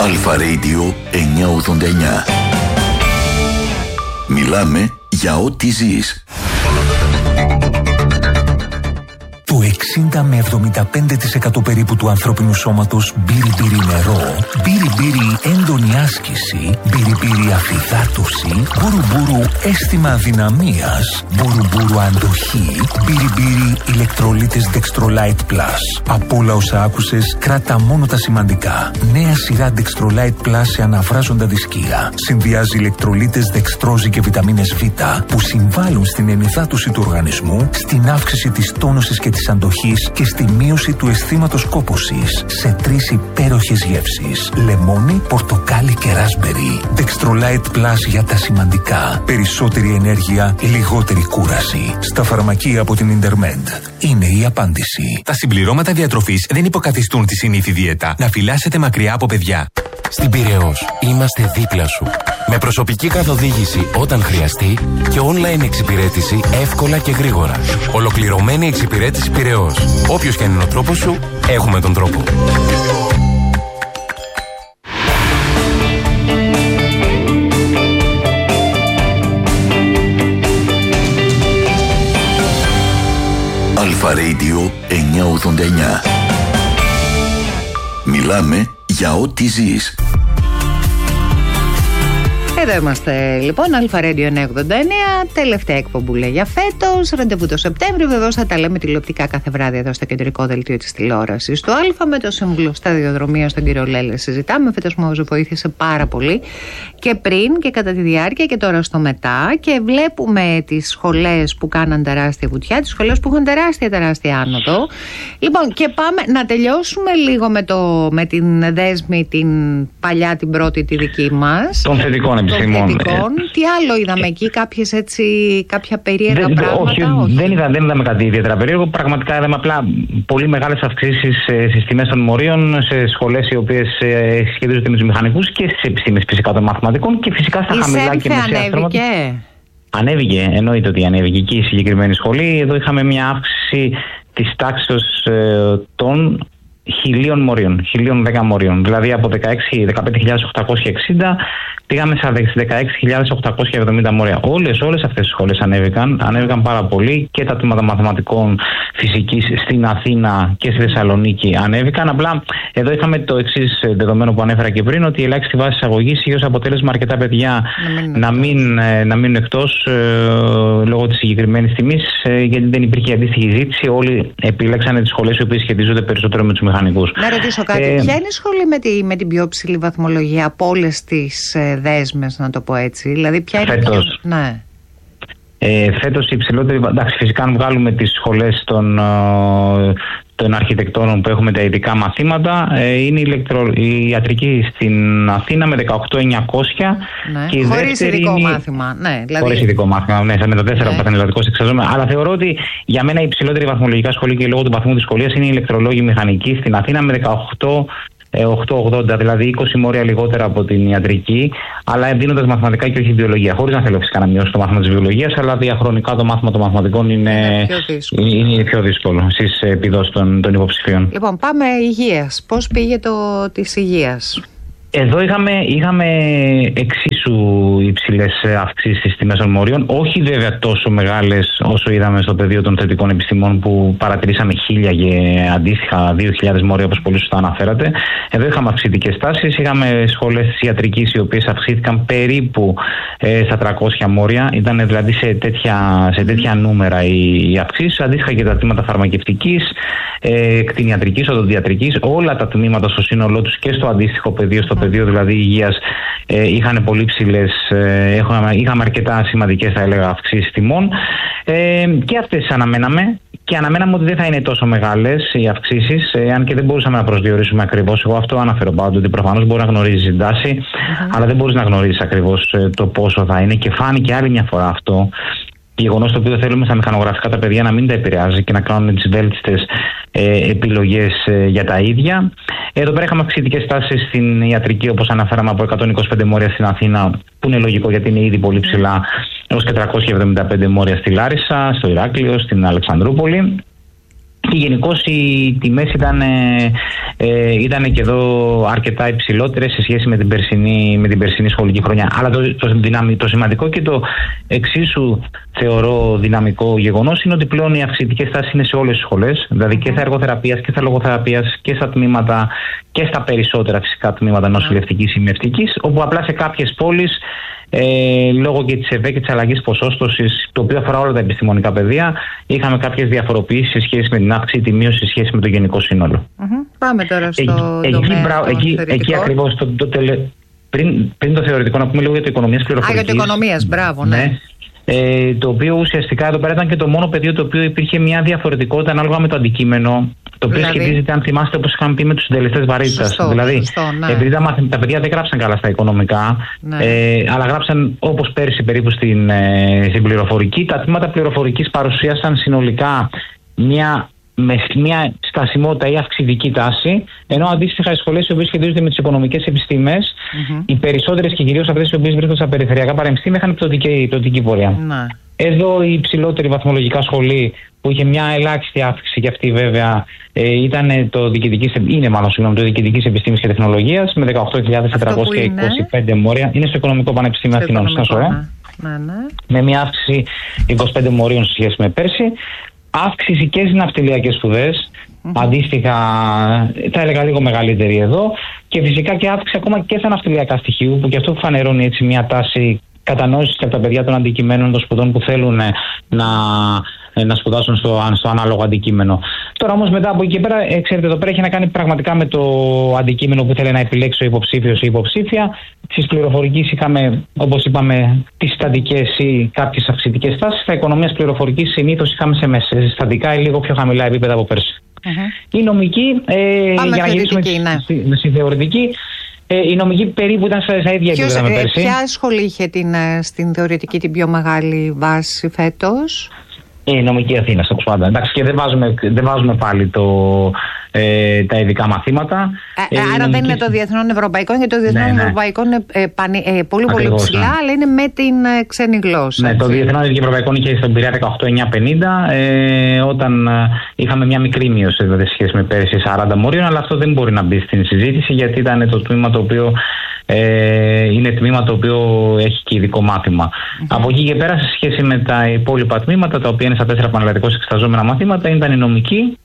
Αλφα Radio 989. Μιλάμε για ό,τι ζεις. Το 60 με 75% περίπου του ανθρώπινου σώματος μπύρι-μπύρι νερό, μπύρι-μπύρι έντονη άσκηση, μπύρι-μπύρι αφυδάτωση, μπουρου-μπουρου αίσθημα αδυναμίας, μπουρου-μπουρου αντοχή, μπύρι-μπύρι ηλεκτρολίτες Dextrolite Plus. Από όλα όσα άκουσες, κράτα μόνο τα σημαντικά. Νέα σειρά Dextrolite Plus σε αναβράζοντα δισκία. Συνδυάζει ηλεκτρολίτες δεξτρόζη και βιταμίνες Β που συμβάλλουν στην ενυδάτωση του οργανισμού, στην αύξηση της τόνωσης και της αντοχής και στη μείωση του αισθήματος κόπωσης σε 3 υπέροχες γεύσεις: λεμόνι, πορτοκάλι και ράσμπερι. Dextrolite Plus για τα σημαντικά. Περισσότερη ενέργεια, λιγότερη κούραση. Στα φαρμακεία από την Intermed. Είναι η απάντηση. Τα συμπληρώματα διατροφής δεν υποκαθιστούν τη συνήθη δίαιτα. Να φυλάσσετε μακριά από παιδιά. Στην Πειραιώς είμαστε δίπλα σου. Με προσωπική καθοδήγηση όταν χρειαστεί και online εξυπηρέτηση εύκολα και γρήγορα. Ολοκληρωμένη εξυπηρέτηση Πειραιώς. Όποιος και είναι ο τρόπος σου, έχουμε τον τρόπο. Αλφα Radio 989. Μιλάμε για ό,τι ζεις. Εδώ είμαστε λοιπόν, Αλφα Radio 989, τελευταία εκπομπούλα για φέτος, ραντεβού το Σεπτέμβριο. Βεβαίως θα τα λέμε τηλεοπτικά κάθε βράδυ εδώ στο κεντρικό δελτίο της τηλεόρασης του Αλφα με το σύμβουλο σταδιοδρομίας τον κύριο Λέλε. Συζητάμε, φέτος μας βοήθησε πάρα πολύ και πριν και κατά τη διάρκεια και τώρα στο μετά, και βλέπουμε τις σχολές που κάναν τεράστια βουτιά, τις σχολές που έχουν τεράστια άνοδο. Λοιπόν, και πάμε να τελειώσουμε λίγο με την Δέσμη, την παλιά, την πρώτη, τη δική μας. Των θετικών επιστημών. Τι άλλο είδαμε εκεί, κάποια περίεργα πράγματα? Όχι. Δεν είδαμε κάτι ιδιαίτερα περίεργο. Πραγματικά είδαμε απλά πολύ μεγάλες αυξήσεις στις τιμές των μορίων σε σχολές οι οποίες σχετίζονται με τους μηχανικούς και στις επιστήμες φυσικά των μαθηματικών και φυσικά στα χαμηλά και μεσαία στρώματα. Ανέβηκε, εννοείται ότι ανέβηκε εκεί η συγκεκριμένη σχολή. Εδώ είχαμε μια αύξηση της τάξης των 1.000 μορίων, 1.010 μορίων. Δηλαδή από 15.860 πήγαμε στα 16.870 μόρια. Όλες αυτές τις σχολές ανέβηκαν πάρα πολύ, και τα τμήματα μαθηματικών φυσικής στην Αθήνα και στη Θεσσαλονίκη ανέβηκαν. Απλά εδώ είχαμε το εξής δεδομένο που ανέφερα και πριν, ότι η ελάχιστη βάση εισαγωγής είχε ως αποτέλεσμα αρκετά παιδιά να μείνουν εκτός λόγω της συγκεκριμένης τιμής, γιατί δεν υπήρχε αντίστοιχη ζήτηση. Όλοι επιλέξανε τις σχολές οι οποίες σχετίζονται περισσότερο με τους μηχανικούς. Να ρωτήσω κάτι, ποια είναι η σχολή με την πιο ψηλή βαθμολογία από όλες τις δέσμες, να το πω έτσι? Δηλαδή ποια είναι φέτος? Ναι. Φέτος η υψηλότερη, εντάξει, φυσικά αν βγάλουμε τις σχολές των αρχιτεκτόνων που έχουμε τα ειδικά μαθήματα, είναι η ιατρική στην Αθήνα με 18.900, ναι. Και η χωρίς ειδικό μάθημα. Ναι, δηλαδή... Χωρίς ειδικό μάθημα, ναι, με το 4 που παθενελατικός εξαζόμενο. Αλλά θεωρώ ότι για μένα η υψηλότερη βαθμολογικά σχολή και λόγω του βαθμού της σχολείας είναι η ηλεκτρολόγη μηχανική στην Αθήνα με 880, δηλαδή 20 μόρια λιγότερα από την ιατρική, αλλά δίνοντας μαθηματικά και όχι βιολογία. Χωρίς να θέλω φυσικά να μειώσω το μάθημα της βιολογίας, αλλά διαχρονικά το μάθημα των μαθηματικών είναι πιο δύσκολο στις επιδόσεις των υποψηφίων. Λοιπόν, πάμε υγείας. Πώς πήγε της υγείας? Εδώ είχαμε εξίσου υψηλές αυξήσεις στις τιμές των μορίων, όχι βέβαια τόσο μεγάλες όσο είδαμε στο πεδίο των θετικών επιστημών που παρατηρήσαμε 1.000 και αντίστοιχα 2.000 μόρια, όπως πολύ σωστά αναφέρατε. Εδώ είχαμε αυξητικές τάσεις, είχαμε σχολές της ιατρικής οι οποίες αυξήθηκαν περίπου στα 300 μόρια, ήταν δηλαδή σε τέτοια νούμερα οι αυξήσεις, αντίστοιχα και τα τμήματα φαρμακευτικής, κτηνιατρικής, οδοντιατρικής, όλα τα τμήματα στο σύνολό τους και στο αντίστοιχο πεδίο, στο πεδίο δηλαδή υγείας, είχαν πολύ ψηλές, είχαμε αρκετά σημαντικές, θα έλεγα, αυξήσεις τιμών, και αυτές αναμέναμε. Και αναμέναμε ότι δεν θα είναι τόσο μεγάλες οι αυξήσεις, αν και δεν μπορούσαμε να προσδιορίσουμε ακριβώς. Εγώ αυτό αναφέρω πάντοτε, ότι προφανώς μπορεί να γνωρίζεις την τάση, αλλά δεν μπορείς να γνωρίζεις ακριβώς το πόσο θα είναι. Και φάνηκε άλλη μια φορά αυτό. Γεγονός το οποίο θέλουμε στα μηχανογραφικά τα παιδιά να μην τα επηρεάζει και να κάνουν τις βέλτιστες επιλογές για τα ίδια. Εδώ πέρα είχαμε αυξητικές τάσεις στην ιατρική, όπως αναφέραμε, από 125 μόρια στην Αθήνα, που είναι λογικό γιατί είναι ήδη πολύ ψηλά, έως και 375 μόρια στη Λάρισα, στο Ηράκλειο, στην Αλεξανδρούπολη. Και γενικώς οι τιμές ήταν και εδώ αρκετά υψηλότερες σε σχέση με την περσινή σχολική χρονιά. Αλλά το σημαντικό και το εξίσου θεωρώ δυναμικό γεγονός είναι ότι πλέον οι αυξητικές τάσεις είναι σε όλες τις σχολές, δηλαδή και στα εργοθεραπείας και στα λογοθεραπείας και στα τμήματα και στα περισσότερα φυσικά τμήματα νοσηλευτικής ή μευτικής, όπου απλά σε κάποιες πόλεις λόγω και της ΕΒΕ και της αλλαγής ποσόστοσης, το οποίο αφορά όλα τα επιστημονικά πεδία, είχαμε κάποιες διαφοροποιήσεις σε σχέση με την αύξηση ή τη μείωση σε σχέση με το γενικό σύνολο. Πάμε τώρα στο εκεί ακριβώς πριν το θεωρητικό, να πούμε λίγο για το οικονομίας πληροφορικής. Για το οικονομίας, μπράβο, ναι. Το οποίο ουσιαστικά εδώ πέρα ήταν και το μόνο πεδίο το οποίο υπήρχε μια διαφορετικότητα ανάλογα με το αντικείμενο, το οποίο σχετίζεται, αν θυμάστε, όπως είχαμε πει, με τους συντελεστές βαρύτητας. Δηλαδή, επειδή τα παιδιά δεν γράψαν καλά στα οικονομικά, αλλά γράψαν όπως πέρσι περίπου στην πληροφορική, τα τμήματα πληροφορικής παρουσίασαν συνολικά μια στασιμότητα ή αυξητική τάση, ενώ αντίστοιχα οι σχολές οι οποίες σχετίζονται με τις οικονομικές επιστήμες, οι περισσότερες και κυρίως αυτές οι οποίες βρίσκονται στα περιφερειακά πανεπιστήμια, είχαν πτωτική πορεία. Εδώ η υψηλότερη βαθμολογικά σχολή που είχε μια ελάχιστη αύξηση, και αυτή βέβαια ήταν το Διοικητικής Επιστήμης και Τεχνολογίας με 18.425 μόρια. Είναι στο Οικονομικό Πανεπιστήμιο Αθηνών, με μια αύξηση 25 μορίων σε σχέση με πέρσι. Αύξηση και στις ναυτιλιακές σπουδές, αντίστοιχα θα έλεγα λίγο μεγαλύτερη εδώ, και φυσικά και αύξηση ακόμα και στα ναυτιλιακά στοιχείου, που και αυτό φανερώνει έτσι μια τάση κατανόησης και από τα παιδιά των αντικειμένων των σπουδών που θέλουν να σπουδάσουν στο ανάλογο αντικείμενο. Τώρα όμως μετά από εκεί και πέρα, ξέρετε, εδώ πέρα έχει να κάνει πραγματικά με το αντικείμενο που θέλει να επιλέξει ο υποψήφιος ή η υποψήφια. Στις πληροφορικής είχαμε, όπως είπαμε, τις στατικές ή κάποιες αυξητικές τάσεις. Στα οικονομίας πληροφορικής συνήθως είχαμε σε στατικά ή λίγο πιο χαμηλά επίπεδα από πέρσι. Η νομική, για να γυρίσουμε στη θεωρητική, η νομική περίπου ήταν στα ίδια επίπεδα με πέρσι. Ποια σχολή είχε στην θεωρητική την πιο μεγάλη βάση φέτος? Η νομική Αθήνας, όπως πάντα. Εντάξει, και δεν βάζουμε πάλι τα ειδικά μαθήματα. Άρα δεν είναι το διεθνών ευρωπαϊκό, γιατί το διεθνών ευρωπαϊκό είναι πολύ ψηλά, αλλά είναι με την ξένη γλώσσα. Ναι, το διεθνών ευρωπαϊκό είχε στον Πειραιά 18.950, όταν είχαμε μια μικρή μείωση δηλαδή, σε σχέση με πέρυσι 40 μορίων, αλλά αυτό δεν μπορεί να μπει στην συζήτηση, γιατί ήταν το τμήμα το οποίο είναι τμήμα το οποίο έχει και ειδικό μάθημα. Από εκεί και πέρα, σε σχέση με τα υπόλοιπα τμήματα, τα οποία είναι στα 4 πανελλαδικώς εξεταζόμενα μαθήματα, ήταν η νομική,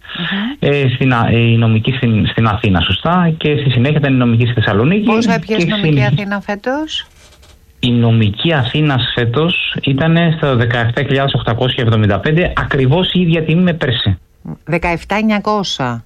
η νομική στην Αθήνα, σωστά, και στη συνέχεια ήταν η νομική στη Θεσσαλονίκη. Πώς έπιασε η νομική Αθήνα φέτος? Η νομική Αθήνας φέτος ήταν στα 17.875, ακριβώς η ίδια τιμή με πέρσι. 17.900.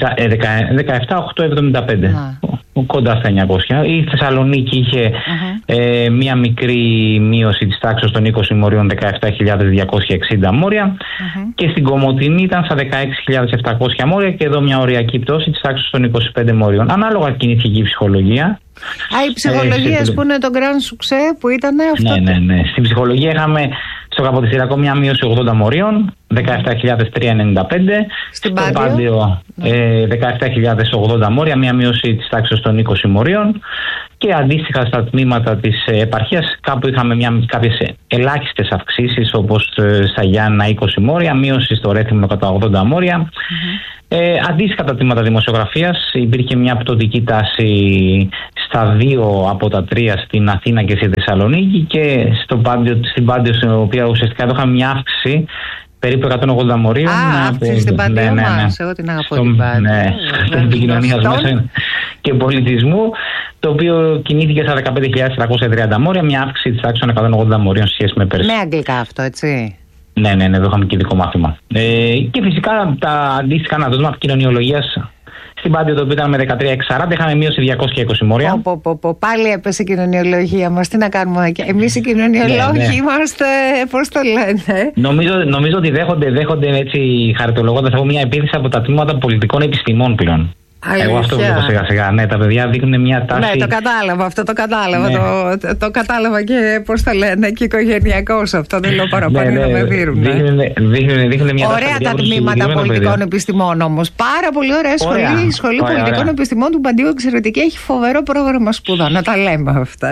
17.875. Κοντά στα 900. Η Θεσσαλονίκη είχε μία μικρή μείωση της τάξης των 20 μορίων, 17.260 μόρια, και στην Κομοτηνή ήταν στα 16.700 μόρια, και εδώ μια οριακή πτώση της τάξης των 25 μορίων. Ανάλογα κινήθηκε η ψυχολογία. Η ψυχολογία που είναι το Grand Success που ήταν αυτό. Ναι. Στην ψυχολογία είχαμε στο Καποδιστριακό μια μείωση 80 μορίων, 17.395. Στην Πάντιο 17.080 μόρια, μια μείωση της τάξης των 20 μορίων. Και αντίστοιχα στα τμήματα της επαρχίας κάπου είχαμε κάποιες ελάχιστες αυξήσεις, όπως στα Γιάννα 20 μόρια, μείωση στο Ρέθυμνο κατά 80 μόρια. Αντίστοιχα τα τμήματα δημοσιογραφίας υπήρχε μια πτωτική τάση στα 2 από τα 3 στην Αθήνα και στη Θεσσαλονίκη, και στην Πάντιο, στην οποία ουσιαστικά εδώ είχαμε μια αύξηση περίπου 180 μορίων. Αύξηση στην Πάντιο μας, εγώ την αγαπώ την Πάντιο. Στην επικοινωνία μέσα και πολιτισμού, το οποίο κινήθηκε στα 15.430 μόρια, μια αύξηση της τάξης των 180 μορίων σε σχέση με πέρσι. Με αγγλικά αυτό, έτσι. Ναι, εδώ είχαμε και ειδικό μάθημα. Και φυσικά τα αντίστοιχα αναδοτήματα κοινωνιολογίας στην Πάντιο, το οποίο ήταν με 13.640, είχαμε μείωση 220 μόρια. Πάλι έπεσε η κοινωνιολογία μας. Τι να κάνουμε, εμείς οι κοινωνιολόγοι είμαστε, πώς το λένε. Νομίζω ότι δέχονται έτσι, χαριτολογώντας από μια επίθεση από τα τμήματα πολιτικών επιστημών πλέον. Εγώ αυτό βλέπω σιγά-σιγά. Ναι, τα παιδιά δείχνουν μια τάση. Ναι, το κατάλαβα. Ναι. Το κατάλαβα και πώς το λένε, και οικογενειακώς. Αυτό δεν λέω παραπάνω να με δίνουν. Δείχνουν μια τάση. Ωραία τα τμήματα πολιτικών επιστημών όμως. Πάρα πολύ ωραία σχολή. Η Σχολή Πολιτικών Επιστημών του Παντίου, εξαιρετική. Έχει φοβερό πρόγραμμα σπουδών. Να τα λέμε αυτά.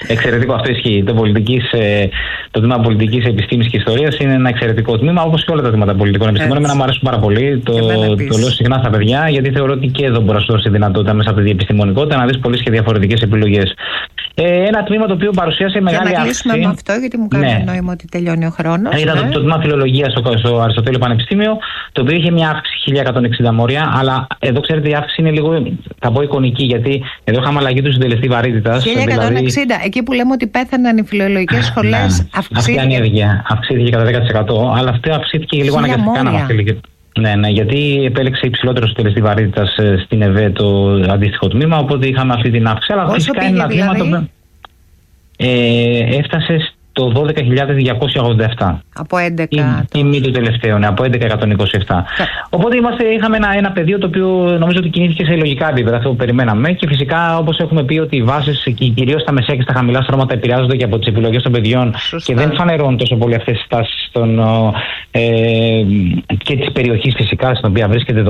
εξαιρετικό. Αυτό ισχύει. Το τμήμα πολιτικής επιστήμης και ιστορίας είναι ένα εξαιρετικό τμήμα, όπως και όλα τα τμήματα πολιτικών επιστήμων. Εμένα μου αρέσουν πάρα πολύ. Το λέω συχνά στα παιδιά, γιατί θεωρώ ότι και εδώ μπορεί να σου δώσει δυνατότητα μέσα από τη διεπιστημονικότητα να δεις πολλές και διαφορετικές επιλογές. Ένα τμήμα το οποίο παρουσίασε μεγάλη αύξηση. Να κλείσουμε με αυτό, γιατί μου κάνει νόημα ότι τελειώνει ο χρόνος. Ήταν το τμήμα φιλολογίας στο Αριστοτέλειο Πανεπιστήμιο, το οποίο είχε μια αύξηση 1160 μόρια, αλλά εδώ ξέρετε η αύξηση είναι λίγο, θα πω, εικονική, γιατί εδώ είχαμε αλλαγή του συντελεστή βαρύτητας. 1160, δηλαδή, εκεί που λέμε ότι πέθαναν οι φιλολογικές σχολές, αυξήθηκε κατά 10%, αλλά αυτό αυξήθηκε λίγο αναγκαστικά να μας έλεγε. Ναι, γιατί επέλεξε υψηλότερο συντελεστή βαρύτητας στην ΕΒΕ το αντίστοιχο τμήμα, οπότε είχαμε αυτή την αύξηση. Αλλά φυσικά είναι ένα τμήμα το οποίο έφτασε το 12.287. Από 11. Η μη του τελευταίου, ναι, από 11.127. Οπότε είχαμε ένα πεδίο το οποίο νομίζω ότι κινήθηκε σε λογικά επίπεδα, αυτό που περιμέναμε. Και φυσικά, όπως έχουμε πει, ότι οι βάσεις, κυρίως στα μεσαία και στα χαμηλά στρώματα, επηρεάζονται και από τις επιλογές των παιδιών. Σωστά. Και δεν φανερώνουν τόσο πολύ αυτές τις τάσεις και της περιοχής φυσικά στην οποία βρίσκεται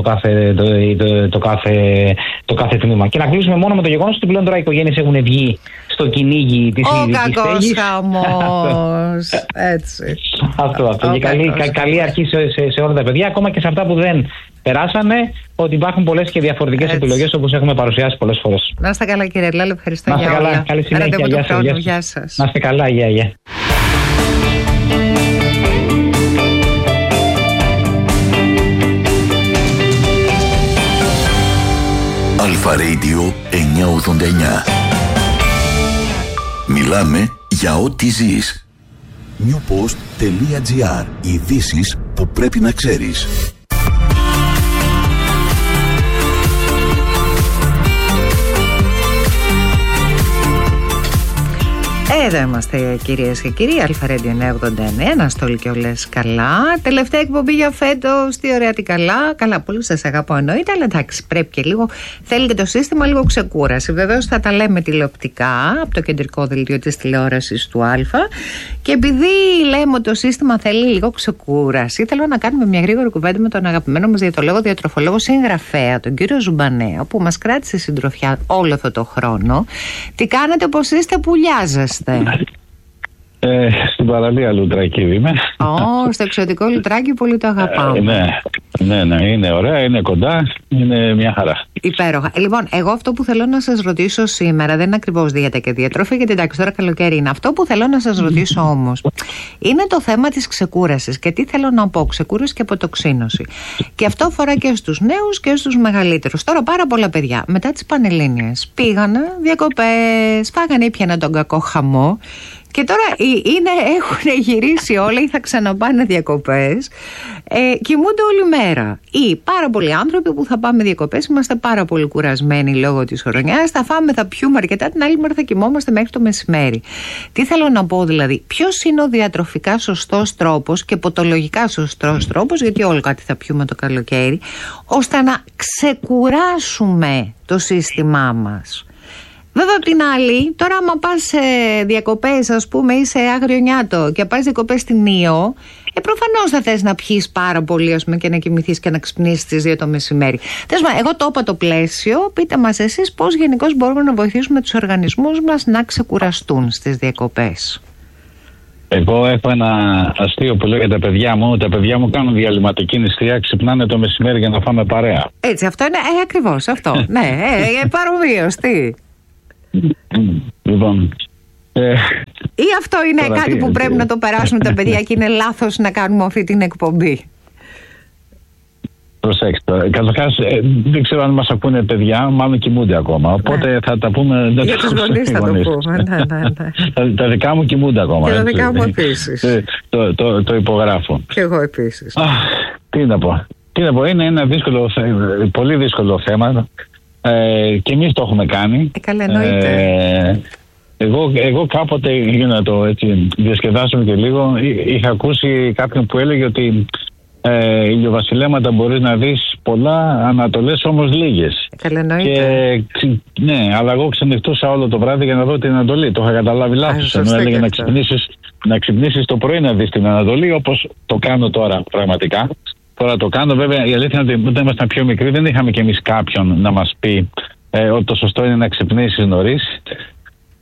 το κάθε τμήμα. Και να κλείσουμε μόνο με το γεγονός ότι πλέον τώρα οι οικογένειες έχουν βγει στο κυνήγι της ειδικής στέγης. Έτσι. Αυτό. Και καλή αρχή σε όλα τα παιδιά, ακόμα και σε αυτά που δεν περάσανε, ότι υπάρχουν πολλές και διαφορετικές επιλογές, όπως έχουμε παρουσιάσει πολλές φορές. Να είστε καλά, κύριε Λάλε, ευχαριστώ για όλα. Καλά. Καλή συνέχεια. Γεια σας. Να είστε καλά, γεια. Αλφα Radio 989. Μιλάμε για ό,τι ζεις. Newpost.gr. Ειδήσεις που πρέπει να ξέρεις. Εδώ είμαστε, κυρίες και κύριοι, Αλφα Radio 989, Αναστόλη και όλες καλά. Τελευταία εκπομπή για φέτος, τι ωραία, τι καλά. Καλά, πολύ σας αγαπώ εννοείται, αλλά εντάξει, πρέπει και λίγο, θέλει και το σύστημα λίγο ξεκούραση. Βεβαίως θα τα λέμε τηλεοπτικά από το κεντρικό δελτίο της τηλεόρασης του Αλφα. Και επειδή λέμε ότι το σύστημα θέλει λίγο ξεκούραση, θέλω να κάνουμε μια γρήγορη κουβέντα με τον αγαπημένο μας διαιτολόγο, διατροφολόγο, συγγραφέα, τον κύριο Ζουμπανέα, που μας κράτησε συντροφιά όλο αυτό το χρόνο. Τι κάνετε, πως είστε, πουλιάζεστε? Στην παραλία Λουτρακή είμαι. Στο εξωτικό Λουτράκι, πολύ το αγαπάω. Ναι, είναι ωραία, είναι κοντά, είναι μια χαρά. Υπέροχα. Λοιπόν, εγώ αυτό που θέλω να σας ρωτήσω σήμερα δεν είναι ακριβώς δίαιτα και διατροφή, γιατί εντάξει, τώρα καλοκαίρι είναι. Αυτό που θέλω να σας ρωτήσω όμως είναι το θέμα της ξεκούρασης. Και τι θέλω να πω, ξεκούραση και αποτοξίνωση. Και αυτό αφορά και στους νέους και στους μεγαλύτερους. Τώρα, πάρα πολλά παιδιά μετά τις Πανελλήνιες πήγανε διακοπές, φάγανε, ήπιανε τον κακό χαμό. Και τώρα έχουν γυρίσει όλα ή θα ξαναπάνε διακοπές, κοιμούνται όλη μέρα. Ή πάρα πολλοί άνθρωποι που θα πάμε διακοπές, είμαστε πάρα πολύ κουρασμένοι λόγω της χρονιάς, θα φάμε, θα πιούμε αρκετά, την άλλη μέρα θα κοιμόμαστε μέχρι το μεσημέρι. Τι θέλω να πω δηλαδή, ποιος είναι ο διατροφικά σωστός τρόπος και ποτολογικά σωστός τρόπος, γιατί όλοι κάτι θα πιούμε το καλοκαίρι, ώστε να ξεκουράσουμε το σύστημά μας. Βέβαια, απ' την άλλη, τώρα άμα πας σε διακοπές, ας πούμε, ή σε Άγριο Νιάτο και πας διακοπές στην Ήο, προφανώς θα θες να πιείς πάρα πολύ, ας πούμε, και να κοιμηθείς και να ξυπνήσεις στις 2 το μεσημέρι. Εγώ το είπα το πλαίσιο, πείτε μας εσείς πώς γενικώς μπορούμε να βοηθήσουμε τους οργανισμούς μας να ξεκουραστούν στις διακοπές. Εγώ έχω ένα αστείο που λέω για τα παιδιά μου. Τα παιδιά μου κάνουν διαλυματική νηστεία, ξυπνάνε το μεσημέρι για να φάμε παρέα. Έτσι, αυτό είναι ακριβώς αυτό. Ναι, παρομοίως, τι. Λοιπόν, ή αυτό είναι κάτι που πρέπει να το περάσουν τα παιδιά και είναι λάθος να κάνουμε αυτή την εκπομπή? Προσέξτε, καταρχάς δεν ξέρω αν μας ακούνε παιδιά, μάλλον κοιμούνται ακόμα, οπότε θα τα πούμε. Για τους γονείς θα το πούμε. Τα δικά μου κοιμούνται ακόμα. Και τα δικά μου επίσης. Το υπογράφω. Και εγώ επίσης. Τι να πω, είναι ένα πολύ δύσκολο θέμα. Και εμείς το έχουμε κάνει. Καλά, εννοείται. Εγώ κάποτε, για να το έτσι διασκεδάσουμε και λίγο, είχα ακούσει κάποιον που έλεγε ότι ηλιοβασιλέματα μπορείς να δεις πολλά, ανατολές όμως λίγες. Καλά, εννοείται. Ναι, αλλά εγώ ξενυχτούσα όλο το βράδυ για να δω την Ανατολή. Το είχα καταλάβει λάθος. Ενώ έλεγε να ξυπνήσεις το πρωί να δεις την Ανατολή, όπως το κάνω τώρα πραγματικά. Τώρα το κάνω, βέβαια η αλήθεια είναι ότι όταν ήμασταν πιο μικροί δεν είχαμε κι εμείς κάποιον να μας πει ότι το σωστό είναι να ξυπνήσεις νωρίς.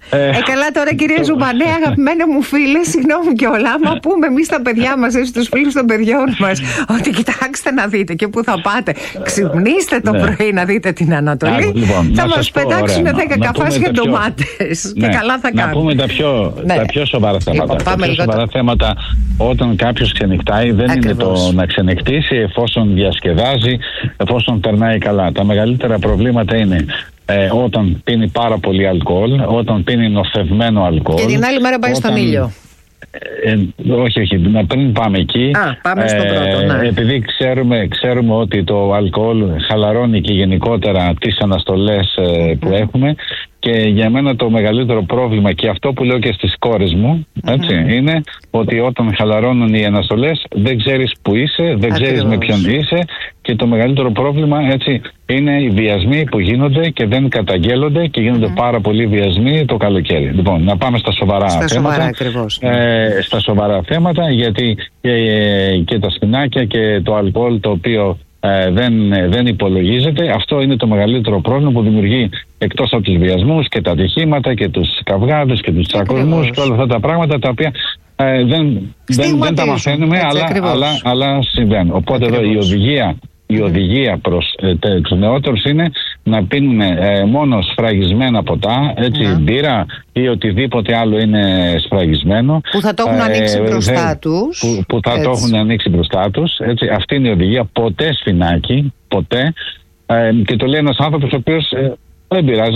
Καλά τώρα, κυρία Ζουμπανέ, αγαπημένα μου φίλε, συγγνώμη κιόλα, άμα πούμε εμείς τα παιδιά μας, στους φίλους των παιδιών μας, ότι κοιτάξτε να δείτε και πού θα πάτε, ξυπνήστε το πρωί να δείτε την Ανατολή, θα μας πετάξουν 10 καφάσια ντομάτες και καλά θα κάνουν. Να πούμε τα πιο σοβαρά θέματα. Τα πιο σοβαρά θέματα όταν κάποιος ξενυχτάει δεν είναι το να ξενυχτήσει εφόσον διασκεδάζει, εφόσον περνάει καλά. Τα μεγαλύτερα προβλήματα είναι όταν πίνει πάρα πολύ αλκοόλ, όταν πίνει νοθευμένο αλκοόλ. Και την άλλη μέρα πάει στον ήλιο. Όχι, πριν πάμε εκεί. Πάμε στο πρώτο, ναι. Επειδή ξέρουμε ότι το αλκοόλ χαλαρώνει και γενικότερα τις αναστολές που έχουμε. Και για μένα το μεγαλύτερο πρόβλημα, και αυτό που λέω και στις κόρες μου, έτσι, είναι ότι όταν χαλαρώνουν οι αναστολές δεν ξέρεις που είσαι, δεν ξέρεις με ποιον είσαι, και το μεγαλύτερο πρόβλημα, έτσι, είναι οι βιασμοί που γίνονται και δεν καταγγέλλονται και γίνονται πάρα πολλοί βιασμοί το καλοκαίρι. Λοιπόν, να πάμε στα σοβαρά θέματα. Στα σοβαρά θέματα, γιατί και τα σπινάκια και το αλκοόλ το οποίο δεν υπολογίζεται. Αυτό είναι το μεγαλύτερο πρόβλημα που δημιουργεί, εκτός από τους βιασμούς και τα ατυχήματα και τους καυγάδες και τους τσακωμούς και όλα αυτά τα πράγματα τα οποία δεν τα μαθαίνουμε, αλλά συμβαίνουν. Οπότε εδώ η οδηγία προς τους νεότερους είναι να πίνουν μόνο σφραγισμένα ποτά, έτσι, μπύρα ή οτιδήποτε άλλο είναι σφραγισμένο. Που θα το έχουν ανοίξει μπροστά τους. Που θα το έχουν ανοίξει μπροστά τους. Έτσι, αυτή είναι η οδηγία. Ποτέ σφινάκι, ποτέ. Και το λέει ένας άνθρωπος ο οποίος δεν πειράζει.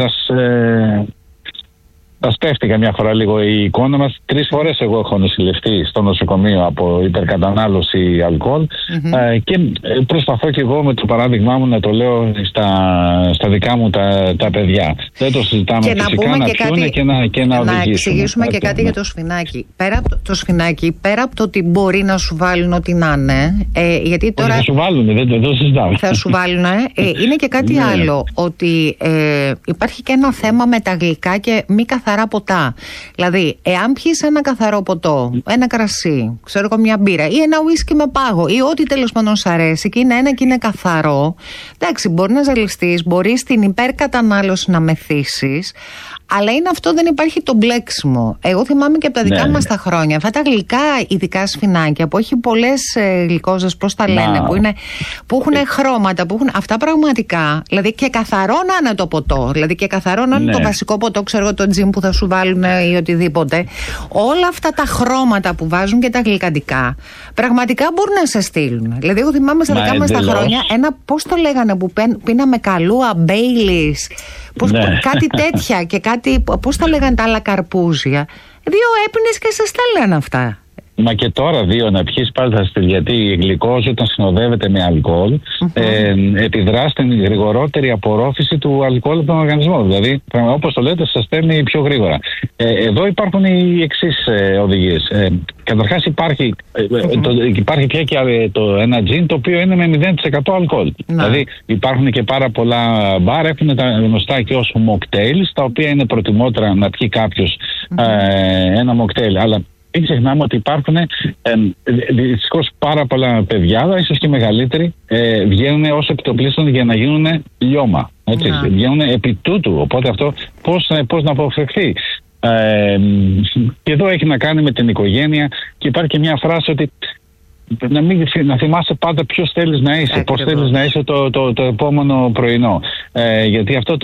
Ας πέφτει καμιά φορά λίγο η εικόνα μας. 3 φορές εγώ έχω νοσηλευτεί στο νοσοκομείο από υπερκατανάλωση αλκοόλ και προσπαθώ και εγώ με το παράδειγμά μου να το λέω στα δικά μου τα παιδιά. Δεν το συζητάμε και φυσικά να πιούνε και να οδηγήσουν. Να εξηγήσουμε και κάτι για το σφινάκι. Το σφινάκι, πέρα από το ότι μπορεί να σου βάλουν ό,τι να είναι, γιατί τώρα... Θα σου βάλουν, δεν το συζητάμε. Θα σου βάλουν, είναι και κάτι άλλο, ότι υπάρχει και ένα θέμα με τα γλυκά και μη καθαρά ποτά. Δηλαδή, εάν πιεις ένα καθαρό ποτό, ένα κρασί, ξέρω εγώ, μια μπύρα ή ένα ουίσκι με πάγο ή ό,τι τέλος πάντων σ' αρέσει και είναι ένα και είναι καθαρό, εντάξει, μπορεί να ζαλιστείς, μπορεί στην υπερκατανάλωση να μεθύσεις, αλλά είναι αυτό, δεν υπάρχει το μπλέξιμο. Εγώ θυμάμαι και από τα δικά μας τα χρόνια, αυτά τα γλυκά, ειδικά σφινάκια που έχει πολλές γλυκόζες, πώς τα λένε, που έχουν χρώματα, που έχουν αυτά πραγματικά, δηλαδή και καθαρό να είναι το ποτό, δηλαδή και καθαρό να είναι το βασικό ποτό, ξέρω εγώ, το τζιμ που θα σου βάλουν ή οτιδήποτε. Όλα αυτά τα χρώματα που βάζουν και τα γλυκαντικά πραγματικά μπορούν να σε στείλουν. Δηλαδή, εγώ θυμάμαι στα δικά μας τα χρόνια ένα, πώς το λέγανε, που πίναμε καλούα, Μπέιλις, κάτι τέτοια και κάτι, πώς τα λέγανε τα άλλα καρπούζια. 2 έπινες και σε στέλναν αυτά. Μα και τώρα 2 να πιείς πάλι θα στείλει, γιατί η γλυκόζη όταν συνοδεύεται με αλκοόλ επιδρά στην γρηγορότερη απορρόφηση του αλκοόλ από τον οργανισμό. Δηλαδή, όπως το λέτε, σας στέλνει πιο γρήγορα. Εδώ υπάρχουν οι εξής οδηγίες. Καταρχάς υπάρχει πια και ένα τζιν το οποίο είναι με 0% αλκοόλ. Δηλαδή υπάρχουν και πάρα πολλά μπαρ, έχουν τα γνωστά και ως mocktails, τα οποία είναι προτιμότερα να πιει κάποιος ένα mocktail. Αλλά μην ξεχνάμε ότι υπάρχουν δυστυχώς πάρα πολλά παιδιά, ίσως και μεγαλύτεροι, βγαίνουν ως επιτοπλίστων για να γίνουν λιώμα. Βγαίνουν επί τούτου. Οπότε αυτό πώς να αποφευχθεί. Και εδώ έχει να κάνει με την οικογένεια και υπάρχει και μια φράση ότι να θυμάσαι πάντα ποιος θέλεις να είσαι, πώς θέλεις να είσαι το επόμενο πρωινό. Γιατί αυτό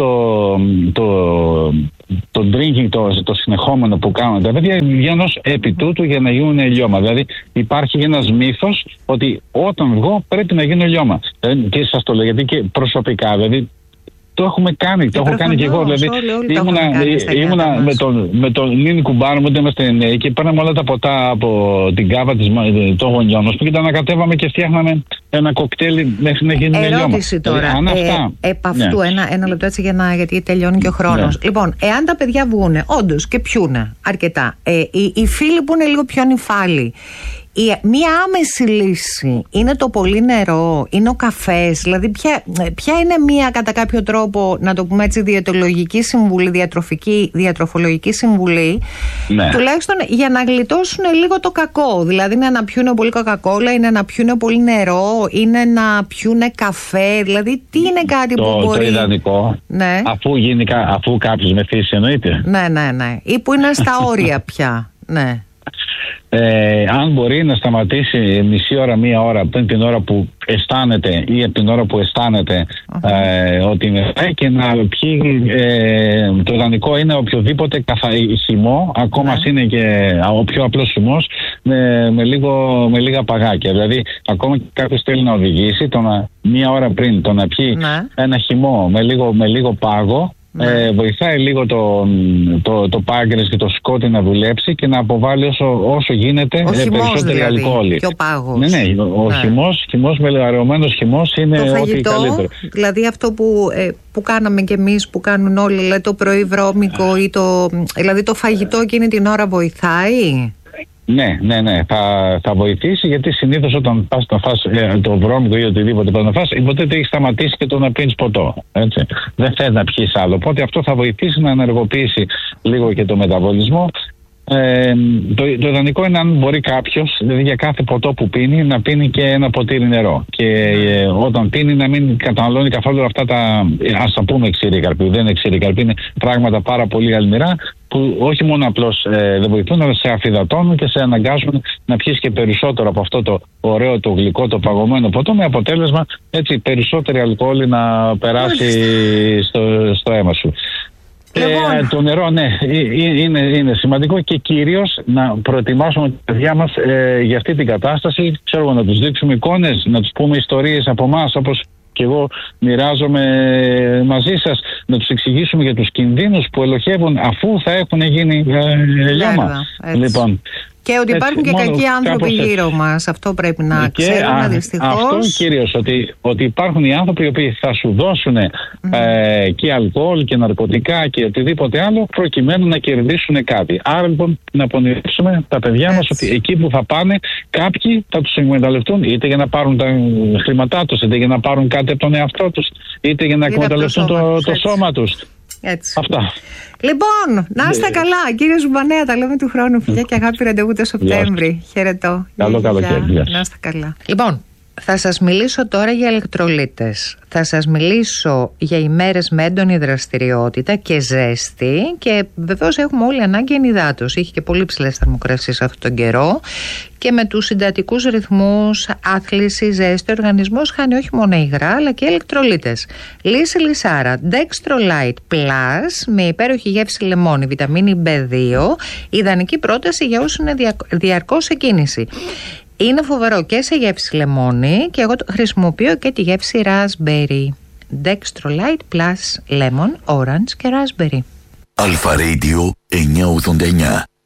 το drinking, το συνεχόμενο που κάνουν τα παιδιά, βγαίνουν ως επί τούτου για να γίνουν λιώμα. Δηλαδή υπάρχει ένας μύθος ότι όταν βγω πρέπει να γίνω λιώμα. Και σας το λέω γιατί και προσωπικά, δηλαδή το έχουμε κάνει, το έχω κάνει και εγώ. Δηλαδή, ήμουνα με τον Νίνη Κουμπάρο, όταν είμαστε νέοι, και παίρναμε όλα τα ποτά από την κάβα των γονιών μας, και τα ανακατεύαμε και φτιάχναμε ένα κοκτέιλ μέχρι να γίνει λιώμα. Ερώτηση τώρα. Επ' αυτού, ένα λεπτό έτσι, γιατί τελειώνει και ο χρόνος. Λοιπόν, εάν τα παιδιά βγούνε όντως και πιούνε αρκετά, οι φίλοι που είναι λίγο πιο νυφάλοι, μία άμεση λύση είναι το πολύ νερό, είναι ο καφές, δηλαδή ποια είναι μία κατά κάποιο τρόπο, να το πούμε έτσι, διαιτολογική συμβουλή, διατροφολογική συμβουλή, ναι, τουλάχιστον για να γλιτώσουν λίγο το κακό, δηλαδή είναι να πιούνε πολύ κοκακόλα, είναι να πιούνε πολύ νερό, είναι να πιούνε καφέ, δηλαδή τι είναι κάτι που μπορεί... Το ιδανικό, ναι, αφού κάποιος με φύση εννοείται. Ναι, ή που είναι στα όρια πια, ναι. Αν μπορεί να σταματήσει μισή ώρα, μία ώρα από την ώρα που αισθάνεται ή από την ώρα που αισθάνεται ότι είναι, και να πιει, το ιδανικό είναι οποιοδήποτε χυμό, ακόμα είναι και ο πιο απλός χυμός, με λίγα παγάκια. Δηλαδή ακόμα και κάποιος θέλει να οδηγήσει, μία ώρα πριν το να πιει ένα χυμό με λίγο πάγο, βοηθάει λίγο το πάγκρες και το σκότι να δουλέψει και να αποβάλει όσο γίνεται περισσότερη αλκοόλη. Και ο πάγος. Ναι, ο χυμός, μελαρεωμένος χυμός είναι το φαγητό, ό,τι καλύτερο. Δηλαδή αυτό που κάναμε κι εμείς, που κάνουν όλοι, δηλαδή το πρωί βρώμικο ή δηλαδή το φαγητό εκείνη την ώρα βοηθάει. Ναι, θα βοηθήσει, γιατί συνήθως όταν πας να φας το βρώμικο ή οτιδήποτε πας να φας, υποτίθεται έχει σταματήσει και το να πίνεις ποτό. Έτσι. Δεν θες να πιείς άλλο. Οπότε αυτό θα βοηθήσει να ενεργοποιήσει λίγο και το μεταβολισμό. Το ιδανικό είναι, αν μπορεί κάποιος, δηλαδή για κάθε ποτό που πίνει, να πίνει και ένα ποτήρι νερό. Και όταν πίνει, να μην καταναλώνει καθόλου αυτά τα, ας τα πούμε, ξηρή καρπή. Δεν είναι ξηρή καρπή, είναι πράγματα πάρα πολύ αλμυρά, που όχι μόνο απλώς δεν βοηθούν, αλλά σε αφυδατώνουν και σε αναγκάζουν να πιεις και περισσότερο από αυτό το ωραίο, το γλυκό, το παγωμένο ποτό, με αποτέλεσμα έτσι περισσότερη αλκοόλη να περάσει στο αίμα σου. Το νερό, ναι, είναι σημαντικό, και κυρίως να προετοιμάσουμε τα παιδιά μας για αυτή την κατάσταση. Ξέρω, να τους δείξουμε εικόνες, να τους πούμε ιστορίες από εμάς, όπως και εγώ μοιράζομαι μαζί σας, να τους εξηγήσουμε για τους κινδύνους που ελοχεύουν αφού θα έχουν γίνει λιώμα. Λοιπόν, και ότι υπάρχουν και κακοί άνθρωποι γύρω μας. Αυτό πρέπει να ξέρουμε, δυστυχώς. Αυτό κυρίως, ότι υπάρχουν οι άνθρωποι οι οποίοι θα σου δώσουν και αλκοόλ και ναρκωτικά και οτιδήποτε άλλο, προκειμένου να κερδίσουν κάτι. Άρα λοιπόν να πονηρεύσουμε τα παιδιά μας ότι εκεί που θα πάνε, κάποιοι θα τους εκμεταλλευτούν, είτε για να πάρουν τα χρήματά τους, είτε για να πάρουν κάτι από τον εαυτό τους, είτε για να εκμεταλλευτούν το σώμα τους. Έτσι. Αυτά. Λοιπόν, να είστε καλά, κύριε Ζουμπανέα. Τα λέμε του χρόνου. Φιλιά και αγάπη, ραντεβού το Σεπτέμβρη. Χαιρετώ. Καλό καλοκαίρι. Να είστε καλά. Λοιπόν, θα σας μιλήσω τώρα για ηλεκτρολίτες. Θα σας μιλήσω για ημέρες με έντονη δραστηριότητα και ζέστη, και βεβαίως έχουμε όλοι ανάγκη ενυδάτωση. Είχε και πολύ ψηλές θερμοκρασίες αυτόν τον καιρό, και με τους συντατικούς ρυθμούς, άθληση, ζέστη, ο οργανισμός χάνει όχι μόνο υγρά αλλά και ηλεκτρολίτες. Λύση λυσάρα Dextrolite Plus με υπέροχη γεύση λεμόνι, βιταμίνη B2, ιδανική πρόταση για όσους είναι διαρκώς σε κίνηση. Είναι φοβερό και σε γεύση λεμόνι, και εγώ χρησιμοποιώ και τη γεύση raspberry. Dextrolite Plus Lemon, Orange και Raspberry. Αλφα Radio 989.